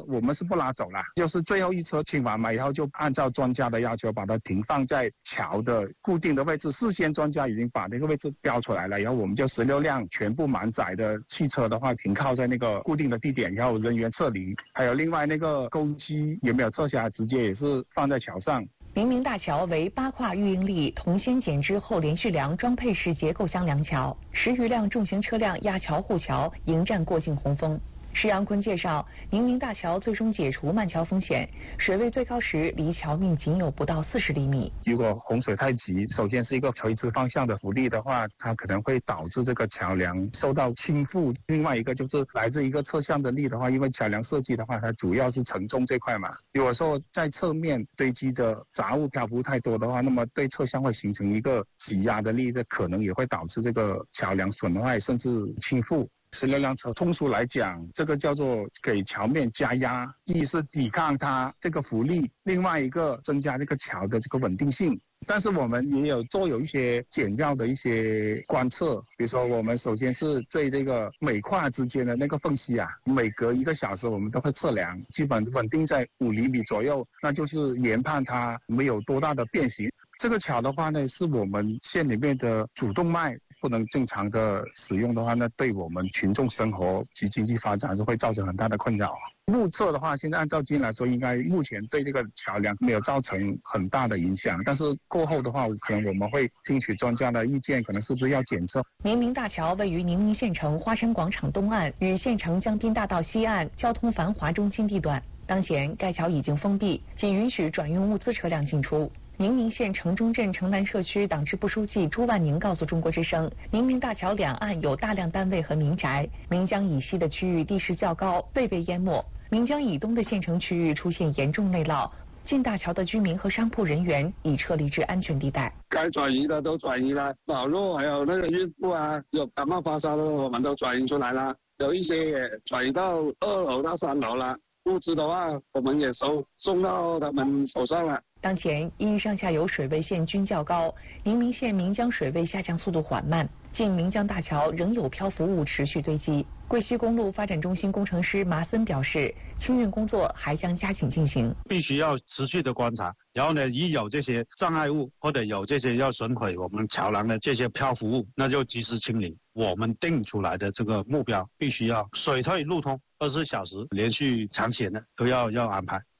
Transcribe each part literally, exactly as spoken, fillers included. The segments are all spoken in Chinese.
我们是不拉走了，就是最后一车清完嘛以后，就按照专家的要求把它停放在桥的固定的位置，事先专家已经把那个位置标出来了，然后我们就十六辆全部满载的汽车的话停靠在那个固定的地点，然后人员撤离，还有另外那个钩机也没有撤下来，直接也是放在桥上。 明明大桥为八跨预应力铜锨剪枝后连续梁装配式结构箱梁桥，十余辆重型车辆压桥护桥，迎战过境洪峰。施阳坤介绍，明明大桥最终解除漫桥风险，水位最高时离桥面仅有不到四十厘米。 如果洪水太急，首先是一个垂直方向的浮力的话，它可能会导致这个桥梁受到倾覆。另外一个就是来自一个侧向的力的话，因为桥梁设计的话，它主要是承重这块嘛。如果说在侧面堆积的杂物漂浮太多的话，那么对侧向会形成一个挤压的力，这可能也会导致这个桥梁损坏甚至倾覆。十六辆车，通俗来讲，这个叫做给桥面加压，一是抵抗它这个浮力，另外一个增加这个桥的这个稳定性。但是我们也有做有一些简要的一些观测，比如说我们首先是对这个每跨之间的那个缝隙啊，每隔一个小时我们都会测量，基本稳定在五厘米左右，那就是研判它没有多大的变形。这个桥的话呢，是我们县里面的主动脉，不能正常的使用的话，那对我们群众生活及经济发展是会造成很大的困扰。目测的话，现在按照经验来说，应该目前对这个桥梁没有造成很大的影响，但是过后的话，可能我们会听取专家的意见，可能是不是要检测。 明明大桥位于宁明县城花山广场东岸与县城江滨大道西岸交通繁华中心地段，当前该桥已经封闭，仅允许转运物资车辆进出。宁明县城中镇城南社区党支部书记朱万宁告诉中国之声，明明大桥两岸有大量单位和民宅，岷江以西的区域地势较高，未被淹没；岷江以东的县城区域出现严重内涝，进大桥的居民和商铺人员已撤离至安全地带。 该转移的都转移了，老弱还有那个孕妇啊，有感冒发烧的我们都转移出来了，有一些也转移到二楼到三楼了。物资的话，我们也收送到他们手上了。 当前，因上下游水位线均较高，宁明县岷江水位下降速度缓慢，近岷江大桥仍有漂浮物持续堆积。桂西公路发展中心工程师马森表示，清运工作还将加紧进行， 必须要持续的观察，然后呢，一有这些障碍物或者有这些要损毁我们桥梁的这些漂浮物，那就及时清理。我们定出来的这个目标，必须要水退路通，二十四小时连续长险的都要要安排。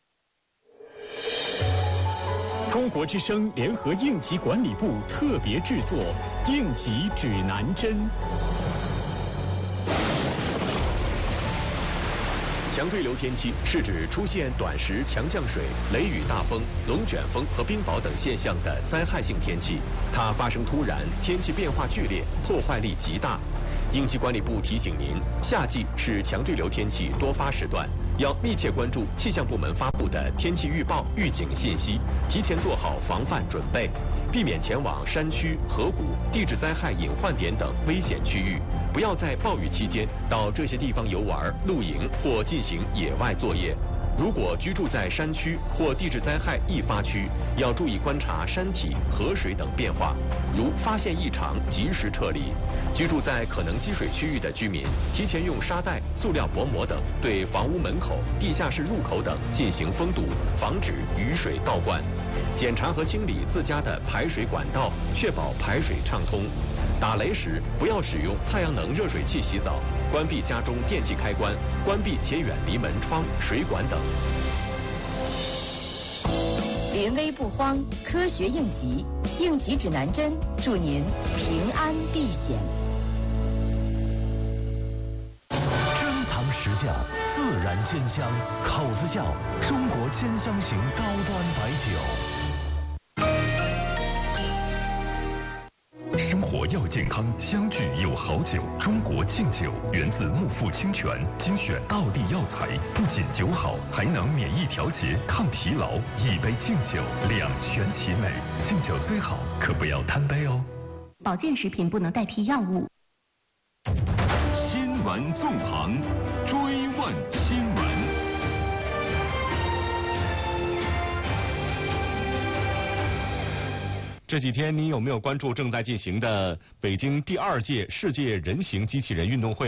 中国之声联合应急管理部特别制作《应急指南针》。强对流天气是指出现短时强降水、雷雨大风、龙卷风和冰雹等现象的灾害性天气，它发生突然，天气变化剧烈，破坏力极大。应急管理部提醒您，夏季是强对流天气多发时段，要密切关注气象部门发布的天气预报、预警信息，提前做好防范准备，避免前往山区、河谷、地质灾害隐患点等危险区域，不要在暴雨期间到这些地方游玩、露营或进行野外作业。如果居住在山区或地质灾害易发区，要注意观察山体、河水等变化，如发现异常及时撤离。居住在可能积水区域的居民，提前用沙袋、塑料薄膜等对房屋门口、地下室入口等进行封堵，防止雨水倒灌。检查和清理自家的排水管道，确保排水畅通。打雷时不要使用太阳能热水器洗澡，关闭家中电器开关，关闭且远离门窗、水管等。 临危不慌，科学应急，应急指南针，祝您平安避险。 珍藏实窖，自然鲜香，口子窖，中国鲜香型高端白酒。生活要健康，相聚有好酒。中国劲酒源自木富清泉，精选道地药材，不仅酒好，还能免疫调节、抗疲劳。一杯劲酒，两全其美。劲酒虽好，可不要贪杯哦。 保健食品不能代替药物。 新闻纵横，追问新闻。 这几天您有没有关注正在进行的北京第二届世界人形机器人运动会呢？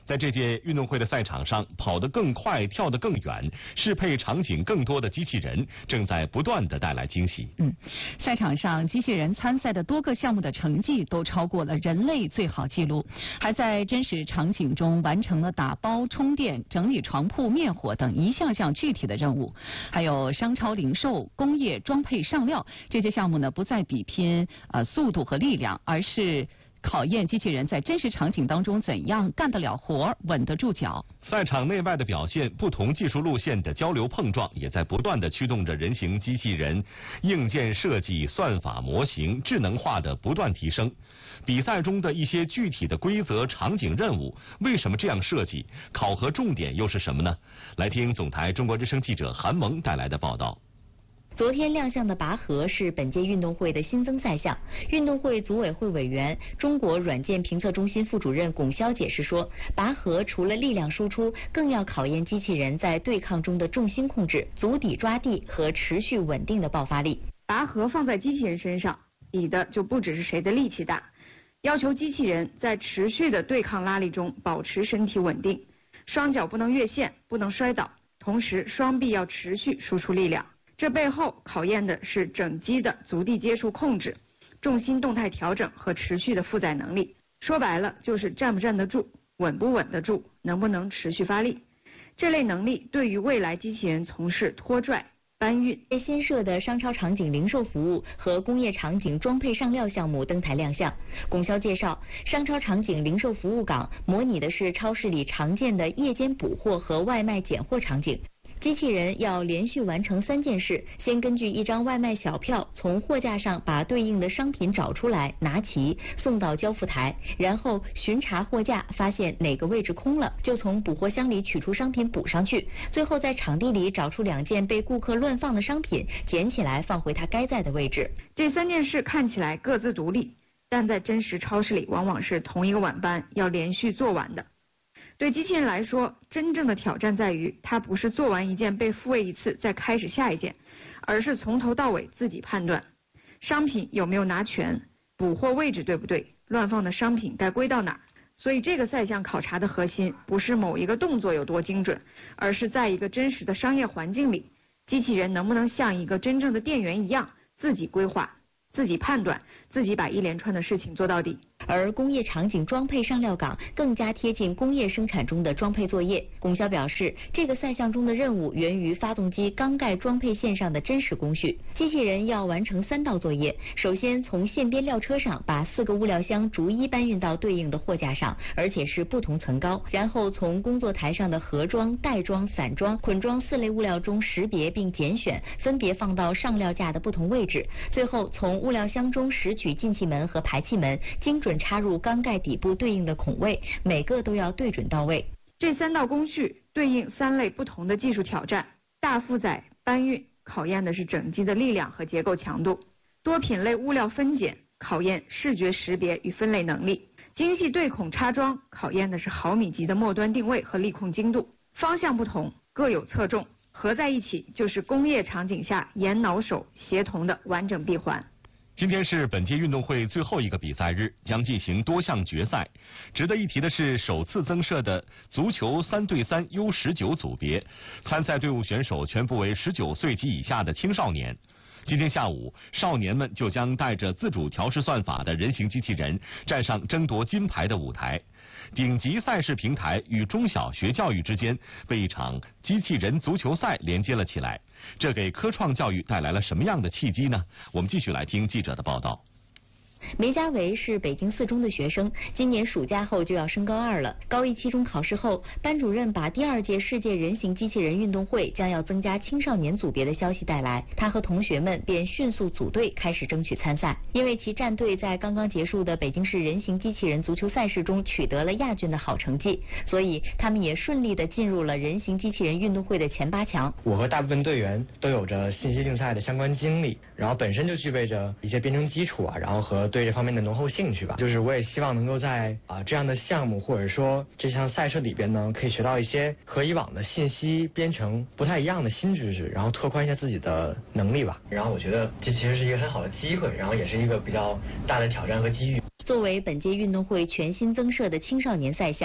在这届运动会的赛场上，跑得更快、跳得更远、适配场景更多的机器人正在不断地带来惊喜。 嗯，赛场上机器人参赛的多个项目的成绩都超过了人类最好纪录，还在真实场景中完成了打包、充电、整理床铺、灭火等一项项具体的任务。还有商超零售、工业装配上料这些项目呢，不再比拼呃速度和力量，而是考验机器人在真实场景当中怎样干得了活、稳得住脚。 赛场内外的表现，不同技术路线的交流碰撞，也在不断地驱动着人形机器人硬件设计、算法模型智能化的不断提升。比赛中的一些具体的规则、场景、任务，为什么这样设计？考核重点又是什么呢？来听总台中国之声记者韩萌带来的报道。 昨天亮相的拔河是本届运动会的新增赛项。运动会组委会委员、中国软件评测中心副主任龚潇解释说，拔河除了力量输出，更要考验机器人在对抗中的重心控制、足底抓地和持续稳定的爆发力。 拔河放在机器人身上，比的就不只是谁的力气大，要求机器人在持续的对抗拉力中保持身体稳定，双脚不能越线，不能摔倒，同时双臂要持续输出力量。这背后考验的是整机的足地接触控制、重心动态调整和持续的负载能力。说白了，就是站不站得住、稳不稳得住、能不能持续发力。这类能力对于未来机器人从事拖拽、搬运。 新设的商超场景零售服务和工业场景装配上料项目登台亮相。龚潇介绍，商超场景零售服务岗模拟的是超市里常见的夜间补货和外卖拣货场景。机器人要连续完成三件事：先根据一张外卖小票从货架上把对应的商品找出来，拿齐，送到交付台，然后巡查货架，发现哪个位置空了，就从补货箱里取出商品补上去，最后在场地里找出两件被顾客乱放的商品，捡起来放回它该在的位置。 这三件事看起来各自独立，但在真实超市里往往是同一个晚班要连续做完的。对机器人来说，真正的挑战在于，它不是做完一件被复位一次再开始下一件，而是从头到尾自己判断商品有没有拿全，补货位置对不对，乱放的商品该归到哪儿。所以这个赛项考察的核心不是某一个动作有多精准，而是在一个真实的商业环境里，机器人能不能像一个真正的店员一样自己规划、自己判断、自己把一连串的事情做到底。 而工业场景装配上料岗更加贴近工业生产中的装配作业。龚潇表示，这个赛项中的任务源于发动机缸盖装配线上的真实工序。机器人要完成三道作业，首先从线边料车上把四个物料箱逐一搬运到对应的货架上，而且是不同层高，然后从工作台上的盒装、袋装、散装、捆装四类物料中识别并拣选，分别放到上料架的不同位置，最后从物料箱中拾取进气门和排气门，精准插入缸盖底部对应的孔位，每个都要对准到位。 这三道工序对应三类不同的技术挑战：大负载搬运考验的是整机的力量和结构强度；多品类物料分拣考验视觉识别与分类能力；精细对孔插装考验的是毫米级的末端定位和力控精度。方向不同，各有侧重，合在一起就是工业场景下眼脑手协同的完整闭环。 今天是本届运动会最后一个比赛日，将进行多项决赛。值得一提的是，首次增设的足球三对三 U 十九 组别，参赛队伍选手全部为十九岁及以下的青少年。今天下午，少年们就将带着自主调试算法的人形机器人站上争夺金牌的舞台。顶级赛事平台与中小学教育之间被一场机器人足球赛连接了起来，这给科创教育带来了什么样的契机呢？我们继续来听记者的报道。 梅家维是北京四中的学生，今年暑假后就要升高二了。高一期中考试后，班主任把第二届世界人形机器人运动会将要增加青少年组别的消息带来，他和同学们便迅速组队开始争取参赛。因为其战队在刚刚结束的北京市人形机器人足球赛事中取得了亚军的好成绩，所以他们也顺利的进入了人形机器人运动会的前八强。 我和大部分队员都有着信息竞赛的相关经历，然后本身就具备着一些编程基础啊，然后和对这方面的浓厚兴趣吧。就是我也希望能够在啊、呃、这样的项目或者说这项赛事里边呢，可以学到一些和以往的信息编程不太一样的新知识，然后拓宽一下自己的能力吧。然后我觉得这其实是一个很好的机会，然后也是一个比较大的挑战和机遇。 作为本届运动会全新增设的青少年赛项，